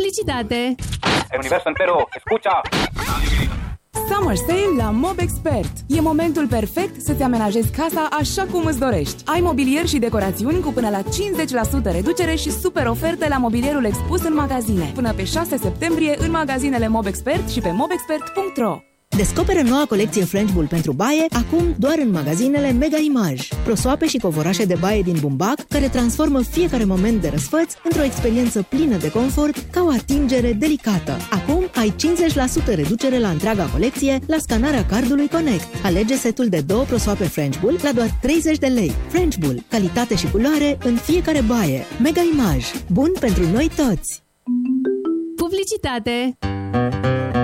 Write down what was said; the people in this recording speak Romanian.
Publicitate. El universo entero, escucha. Summer Sale la MobExpert. E momentul perfect să-ți amenajezi casa așa cum îți dorești. Ai mobilier și decorațiuni cu până la 50% reducere și super oferte la mobilierul expus în magazine. Până pe 6 septembrie în magazinele MobExpert și pe mobexpert.ro. Descoperă noua colecție French Bull pentru baie, acum doar în magazinele Mega Image. Prosoape și covorașe de baie din bumbac, care transformă fiecare moment de răsfăț într-o experiență plină de confort, ca o atingere delicată. Acum ai 50% reducere la întreaga colecție la scanarea cardului Connect. Alege setul de 2 prosoape French Bull la doar 30 de lei. French Bull, calitate și culoare în fiecare baie. Mega Image, bun pentru noi toți! Publicitate.